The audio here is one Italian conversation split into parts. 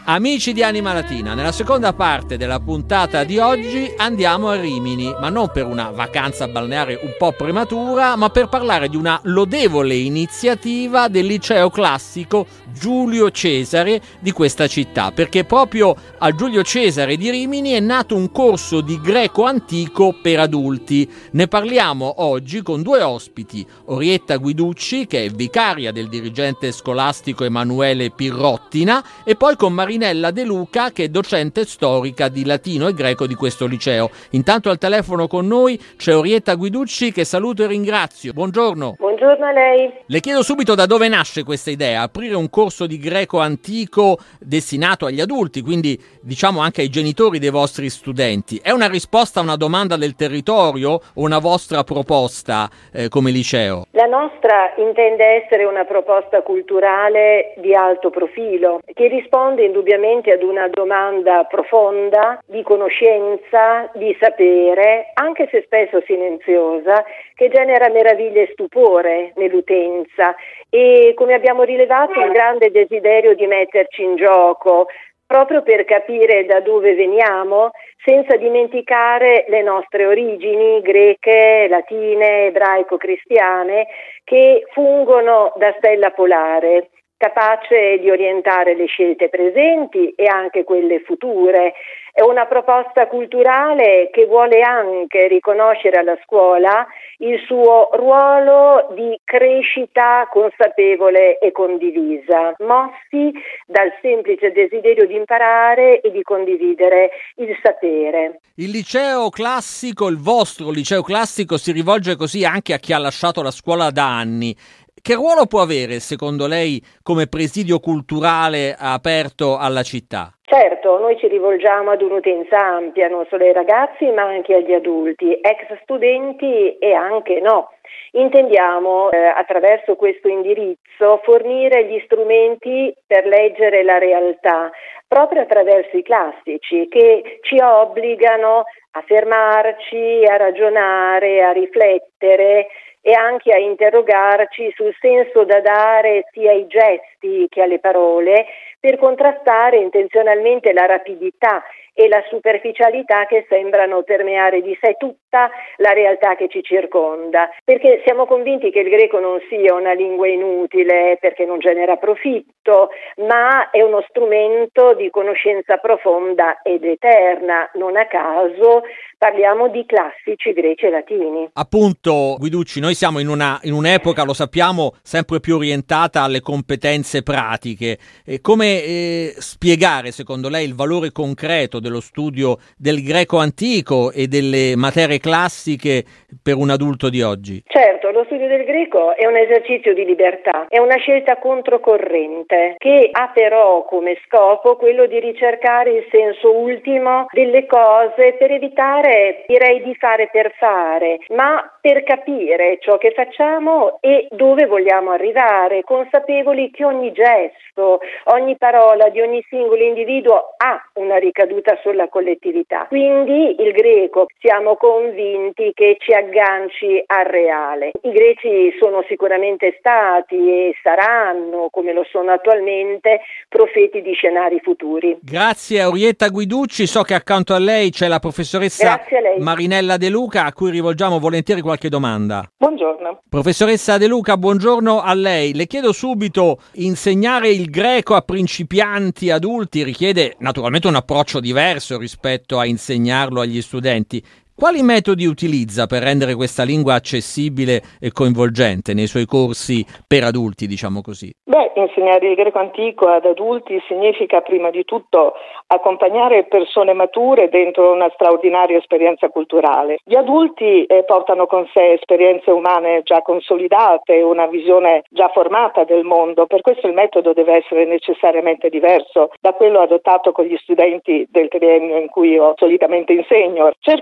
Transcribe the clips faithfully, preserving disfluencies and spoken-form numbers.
Amici di Anima Latina, nella seconda parte della puntata di oggi andiamo a Rimini, ma non per una vacanza balneare un po' prematura, ma per parlare di una lodevole iniziativa del liceo classico Giulio Cesare di questa città, perché proprio a Giulio Cesare di Rimini è nato un corso di greco antico per adulti. Ne parliamo oggi con due ospiti, Orietta Guiducci, che è vicaria del dirigente scolastico Emanuele Pirrottina, e poi con Marinella De Luca, che è docente storica di latino e greco di questo liceo. Intanto al telefono con noi c'è Orietta Guiducci, che saluto e ringrazio. Buongiorno. Buongiorno a lei. Le chiedo subito da dove nasce questa idea, aprire un corso di greco antico destinato agli adulti, quindi diciamo anche ai genitori dei vostri studenti. È una risposta a una domanda del territorio o una vostra proposta eh, come liceo? La nostra intende essere una proposta culturale di alto profilo, che risponde indubbiamente ad una domanda profonda di conoscenza, di sapere, anche se spesso silenziosa, che genera meraviglia e stupore nell'utenza e, come abbiamo rilevato, un grande desiderio di metterci in gioco, proprio per capire da dove veniamo, senza dimenticare le nostre origini greche, latine, ebraico-cristiane, che fungono da stella polare, capace di orientare le scelte presenti e anche quelle future. È una proposta culturale che vuole anche riconoscere alla scuola il suo ruolo di crescita consapevole e condivisa, mossi dal semplice desiderio di imparare e di condividere il sapere. Il liceo classico, il vostro liceo classico, si rivolge così anche a chi ha lasciato la scuola da anni. Che ruolo può avere, secondo lei, come presidio culturale aperto alla città? Certo, noi ci rivolgiamo ad un'utenza ampia, non solo ai ragazzi ma anche agli adulti, ex studenti e anche no. Intendiamo eh, attraverso questo indirizzo fornire gli strumenti per leggere la realtà, proprio attraverso i classici che ci obbligano a fermarci, a ragionare, a riflettere e anche a interrogarci sul senso da dare sia ai gesti che alle parole, per contrastare intenzionalmente la rapidità e la superficialità che sembrano permeare di sé tutta la realtà che ci circonda, perché siamo convinti che il greco non sia una lingua inutile perché non genera profitto, ma è uno strumento di conoscenza profonda ed eterna. Non a caso parliamo di classici greci e latini. Appunto, Guiducci, noi siamo in una in un'epoca, lo sappiamo, sempre più orientata alle competenze pratiche. E come eh, spiegare, secondo lei, il valore concreto dello studio del greco antico e delle materie classiche per un adulto di oggi? Certo, lo studio del greco è un esercizio di libertà, è una scelta controcorrente che ha però come scopo quello di ricercare il senso ultimo delle cose per evitare, direi, di fare per fare, ma per capire ciò che facciamo e dove vogliamo arrivare, consapevoli che ogni gesto, ogni parola di ogni singolo individuo ha una ricaduta sulla collettività. Quindi il greco siamo convinti che ci agganci al reale. I greci sono sicuramente stati e saranno, come lo sono attualmente, profeti di scenari futuri. Grazie a Orietta Guiducci, so che accanto a lei c'è la professoressa Marinella De Luca, a cui rivolgiamo volentieri qualche domanda. Buongiorno. Professoressa De Luca, buongiorno a lei. Le chiedo subito, insegnare il greco a principianti adulti richiede naturalmente un approccio diverso rispetto a insegnarlo agli studenti. Quali metodi utilizza per rendere questa lingua accessibile e coinvolgente nei suoi corsi per adulti, diciamo così? Beh, insegnare il greco antico ad adulti significa prima di tutto accompagnare persone mature dentro una straordinaria esperienza culturale. Gli adulti eh, portano con sé esperienze umane già consolidate, una visione già formata del mondo, per questo il metodo deve essere necessariamente diverso da quello adottato con gli studenti del triennio in cui io solitamente insegno. Cerco dunque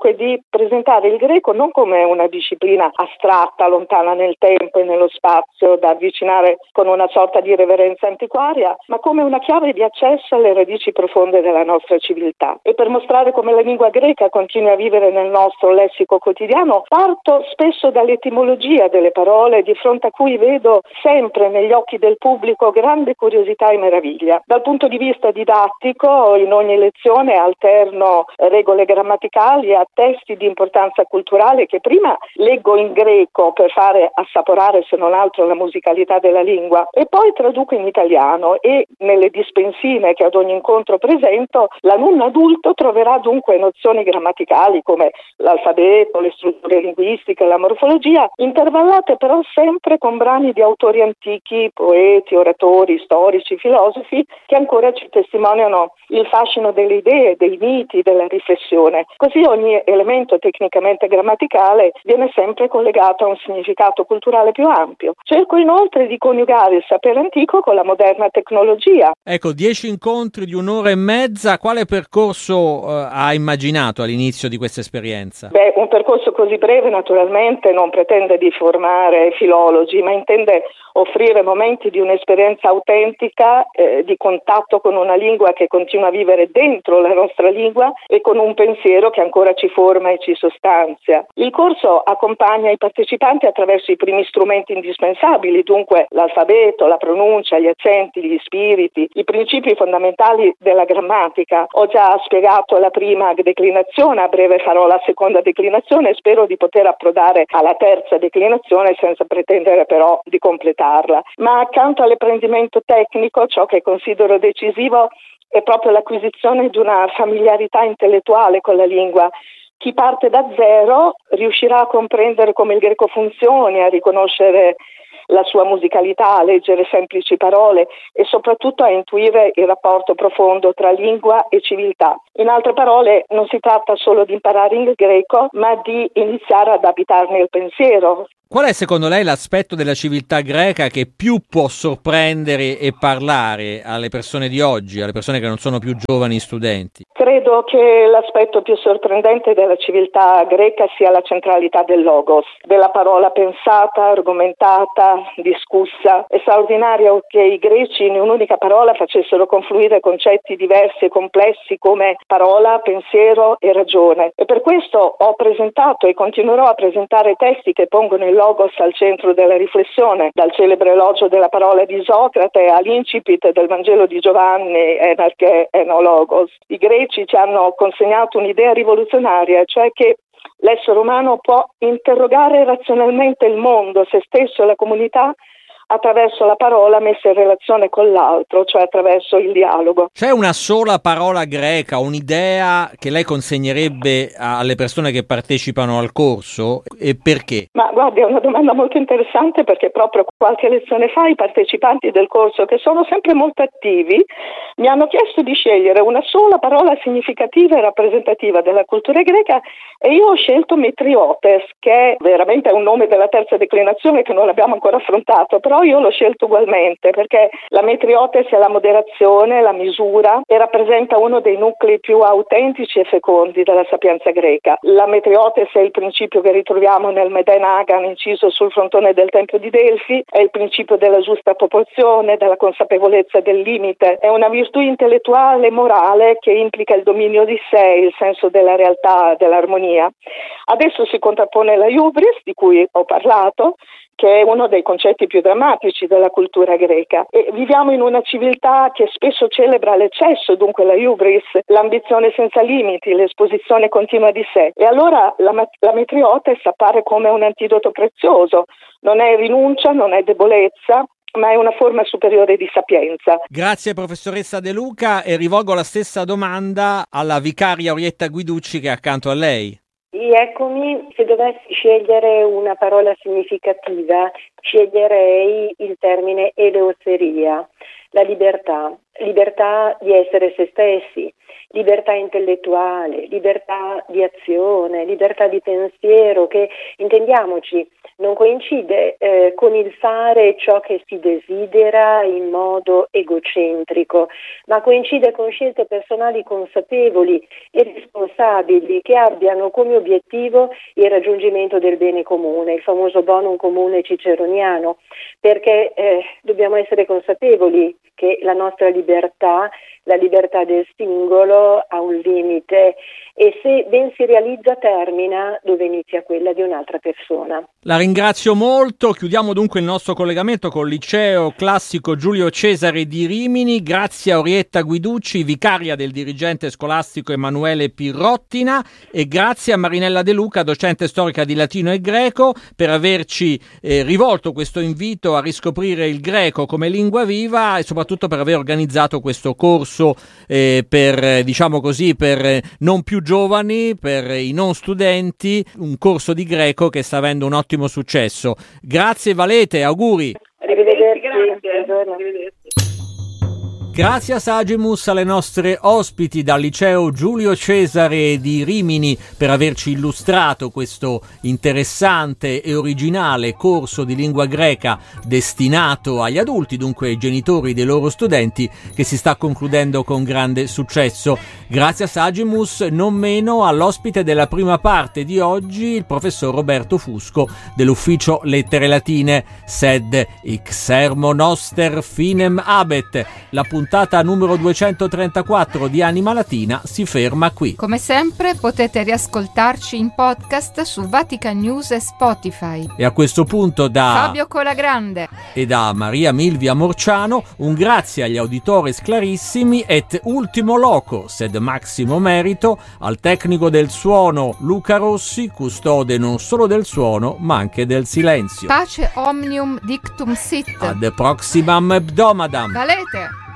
dunque di presentare il greco non come una disciplina astratta, lontana nel tempo e nello spazio, da avvicinare con una sorta di reverenza antiquaria, ma come una chiave di accesso alle radici profonde della nostra civiltà. E per mostrare come la lingua greca continui a vivere nel nostro lessico quotidiano, parto spesso dall'etimologia delle parole, di fronte a cui vedo sempre negli occhi del pubblico grande curiosità e meraviglia. Dal punto di vista didattico, in ogni lezione alterno regole grammaticali a testi di importanza culturale che prima leggo in greco per fare assaporare, se non altro, la musicalità della lingua, e poi traduco in italiano, e nelle dispensine che ad ogni incontro presento l'alunno adulto troverà dunque nozioni grammaticali come l'alfabeto, le strutture linguistiche, la morfologia, intervallate però sempre con brani di autori antichi, poeti, oratori, storici, filosofi, che ancora ci testimoniano il fascino delle idee, dei miti, della riflessione. Così ogni elemento tecnicamente grammaticale viene sempre collegato a un significato culturale più ampio. Cerco inoltre di coniugare il sapere antico con la moderna tecnologia. Ecco, dieci incontri di un'ora e mezza, quale percorso eh, ha immaginato all'inizio di questa esperienza? Beh, un percorso così breve naturalmente non pretende di formare filologi, ma intende offrire momenti di un'esperienza autentica, eh, di contatto con una lingua che continua a vivere dentro la nostra lingua e con un pensiero che ancora ci forma e ci sostanzia. Il corso accompagna i partecipanti attraverso i primi strumenti indispensabili, dunque l'alfabeto, la pronuncia, gli accenti, gli spiriti, i principi fondamentali della grammatica. Ho già spiegato la prima declinazione, a breve farò la seconda declinazione e spero di poter approdare alla terza declinazione senza pretendere però di completarla. Ma accanto all'apprendimento tecnico, ciò che considero decisivo è proprio l'acquisizione di una familiarità intellettuale con la lingua. Chi parte da zero riuscirà a comprendere come il greco funzioni, a riconoscere la sua musicalità, a leggere semplici parole e soprattutto a intuire il rapporto profondo tra lingua e civiltà. In altre parole, non si tratta solo di imparare il greco, ma di iniziare ad abitarne il pensiero. Qual è secondo lei l'aspetto della civiltà greca che più può sorprendere e parlare alle persone di oggi, alle persone che non sono più giovani studenti? Credo che l'aspetto più sorprendente della civiltà greca sia la centralità del logos, della parola pensata, argomentata, discussa. È straordinario che i greci in un'unica parola facessero confluire concetti diversi e complessi come parola, pensiero e ragione. E per questo ho presentato e continuerò a presentare testi che pongono il logos al centro della riflessione, dal celebre elogio della parola di Isocrate all'incipit del Vangelo di Giovanni, Enarche Enologos. I greci ci hanno consegnato un'idea rivoluzionaria, cioè che l'essere umano può interrogare razionalmente il mondo, se stesso e la comunità, attraverso la parola messa in relazione con l'altro, cioè attraverso il dialogo. C'è una sola parola greca, un'idea che lei consegnerebbe alle persone che partecipano al corso, e perché? Ma guardi, è una domanda molto interessante, perché proprio qualche lezione fa i partecipanti del corso, che sono sempre molto attivi, mi hanno chiesto di scegliere una sola parola significativa e rappresentativa della cultura greca, e io ho scelto metriotes, che è veramente un nome della terza declinazione che non abbiamo ancora affrontato, però io l'ho scelto ugualmente perché la metriotes è la moderazione, la misura, e rappresenta uno dei nuclei più autentici e fecondi della sapienza greca. La metriotes è il principio che ritroviamo nel Meden Agan inciso sul frontone del Tempio di Delfi, è il principio della giusta proporzione, della consapevolezza del limite, è una virtù intellettuale e morale che implica il dominio di sé, il senso della realtà, dell'armonia. Adesso si contrappone la hubris, di cui ho parlato, che è uno dei concetti più drammatici della cultura greca, e viviamo in una civiltà che spesso celebra l'eccesso, dunque la hubris, l'ambizione senza limiti, l'esposizione continua di sé, e allora la, la metriotes appare come un antidoto prezioso, non è rinuncia, non è debolezza, ma è una forma superiore di sapienza. Grazie professoressa De Luca, e rivolgo la stessa domanda alla vicaria Orietta Guiducci che è accanto a lei. Eccomi, se dovessi scegliere una parola significativa, sceglierei il termine eleoteria, la libertà. libertà di essere se stessi, libertà intellettuale, libertà di azione, libertà di pensiero, che intendiamoci non coincide eh, con il fare ciò che si desidera in modo egocentrico, ma coincide con scelte personali consapevoli e responsabili che abbiano come obiettivo il raggiungimento del bene comune, il famoso bonum comune ciceroniano, perché eh, dobbiamo essere consapevoli che la nostra libertà, la libertà del singolo, ha un limite e se ben si realizza termina dove inizia quella di un'altra persona. La ringrazio molto, chiudiamo dunque il nostro collegamento col Liceo Classico Giulio Cesare di Rimini, grazie a Orietta Guiducci, vicaria del dirigente scolastico Emanuele Pirrottina, e grazie a Marinella De Luca, docente storica di latino e greco, per averci eh, rivolto questo invito a riscoprire il greco come lingua viva e soprattutto per aver organizzato questo corso eh, per, diciamo così, per non più giovani, per i non studenti, un corso di greco che sta avendo un ottimo successo. Grazie Valete, auguri. Arrivederci, grazie. Arrivederci. Grazie a Sagimus, alle nostre ospiti dal Liceo Giulio Cesare di Rimini per averci illustrato questo interessante e originale corso di lingua greca destinato agli adulti, dunque ai genitori dei loro studenti, che si sta concludendo con grande successo. Grazie a Sagimus, non meno all'ospite della prima parte di oggi, il professor Roberto Fusco dell'ufficio Lettere Latine, sed Xermo Noster Finem Abet. La puntata numero duecentotrentaquattro di Anima Latina si ferma qui. Come sempre potete riascoltarci in podcast su Vatican News e Spotify. E a questo punto da Fabio Colagrande e da Maria Milvia Morciano un grazie agli auditores clarissimi et ultimo loco sed maximo merito al tecnico del suono Luca Rossi, custode non solo del suono ma anche del silenzio. Pace omnium dictum sit. Ad proximam hebdomadam. Valete!